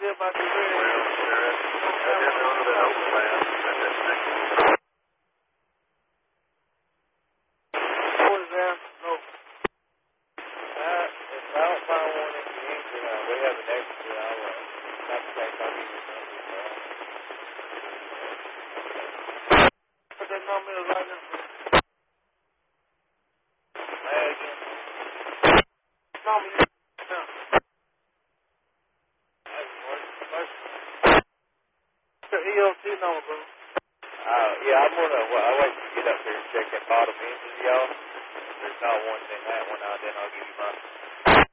still might be ready. They're under that overpass. That's next to me. What is there? No. If I don't find one in the engine, we have an extra. I'll have to take I'll give you something. Put that number in right now. Hey, again. Number you now. The EOT number, bro. Yeah, I'm gonna. I'll wait to get up here and check that bottom engine, y'all. If there's not one in that one, then I'll give you mine.